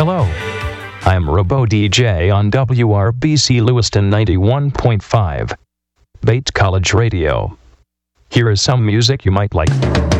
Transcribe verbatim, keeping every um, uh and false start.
Hello. I'm Robo D J on W R B C Lewiston ninety-one point five, Bates College Radio. Here is some music you might like.